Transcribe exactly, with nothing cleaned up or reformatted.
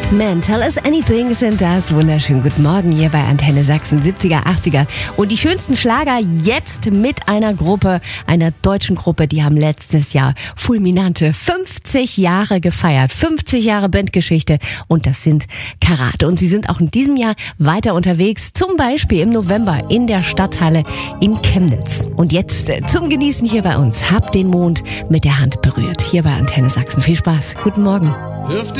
Man, Tell Us Anything sind das. Wunderschönen guten Morgen hier bei Antenne Sachsen, siebziger, achtziger. Und die schönsten Schlager jetzt mit einer Gruppe, einer deutschen Gruppe, die haben letztes Jahr fulminante fünfzig Jahre gefeiert. fünfzig Jahre Bandgeschichte und das sind Karat. Und sie sind auch in diesem Jahr weiter unterwegs, zum Beispiel im November in der Stadthalle in Chemnitz. Und jetzt zum Genießen hier bei uns. Habt den Mond mit der Hand berührt. Hier bei Antenne Sachsen. Viel Spaß. Guten Morgen.